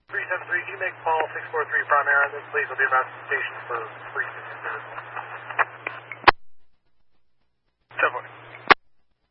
373, can you make call 643 primary on this, please? I'll be about the station for 363.